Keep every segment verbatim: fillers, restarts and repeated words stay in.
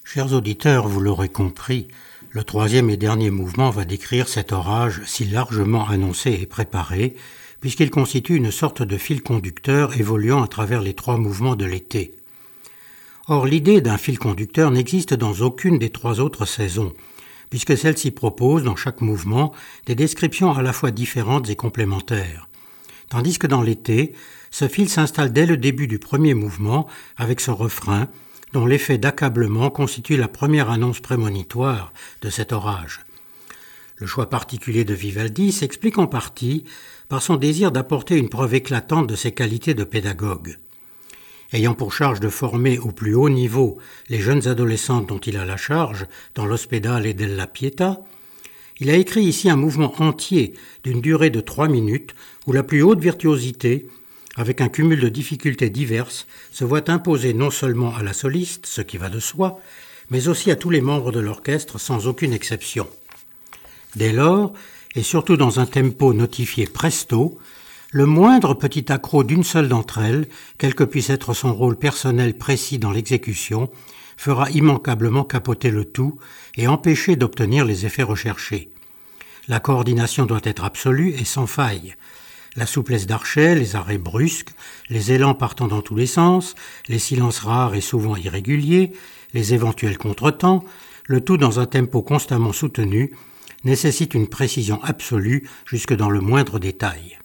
Chers auditeurs, vous l'aurez compris, le troisième et dernier mouvement va décrire cet orage si largement annoncé et préparé, puisqu'il constitue une sorte de fil conducteur évoluant à travers les trois mouvements de l'été. Or, l'idée d'un fil conducteur n'existe dans aucune des trois autres saisons, puisque celle-ci propose, dans chaque mouvement, des descriptions à la fois différentes et complémentaires. Tandis que dans l'été, ce fil s'installe dès le début du premier mouvement avec ce refrain, dont l'effet d'accablement constitue la première annonce prémonitoire de cet orage. Le choix particulier de Vivaldi s'explique en partie par son désir d'apporter une preuve éclatante de ses qualités de pédagogue. Ayant pour charge de former au plus haut niveau les jeunes adolescentes dont il a la charge dans l'Ospedale della Pietà, il a écrit ici un mouvement entier d'une durée de trois minutes où la plus haute virtuosité, avec un cumul de difficultés diverses, se voit imposer non seulement à la soliste, ce qui va de soi, mais aussi à tous les membres de l'orchestre sans aucune exception. Dès lors, et surtout dans un tempo notifié presto, le moindre petit accroc d'une seule d'entre elles, quel que puisse être son rôle personnel précis dans l'exécution, fera immanquablement capoter le tout et empêcher d'obtenir les effets recherchés. La coordination doit être absolue et sans faille. La souplesse d'archet, les arrêts brusques, les élans partant dans tous les sens, les silences rares et souvent irréguliers, les éventuels contretemps, le tout dans un tempo constamment soutenu, nécessite une précision absolue jusque dans le moindre détail.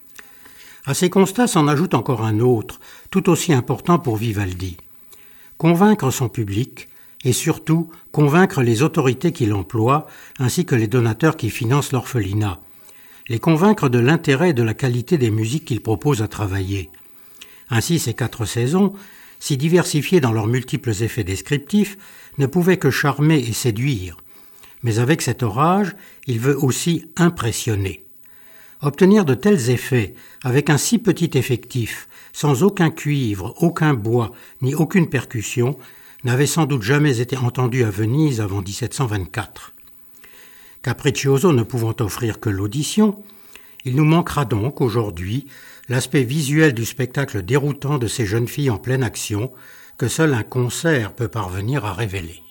À ces constats s'en ajoute encore un autre, tout aussi important pour Vivaldi. Convaincre son public et surtout convaincre les autorités qui l'emploient ainsi que les donateurs qui financent l'orphelinat. Les convaincre de l'intérêt et de la qualité des musiques qu'il propose à travailler. Ainsi, ces quatre saisons, si diversifiées dans leurs multiples effets descriptifs, ne pouvaient que charmer et séduire. Mais avec cet orage, il veut aussi impressionner. Obtenir de tels effets, avec un si petit effectif, sans aucun cuivre, aucun bois, ni aucune percussion, n'avait sans doute jamais été entendu à Venise avant dix-sept cent vingt-quatre. Capriccioso ne pouvant offrir que l'audition, il nous manquera donc aujourd'hui l'aspect visuel du spectacle déroutant de ces jeunes filles en pleine action que seul un concert peut parvenir à révéler.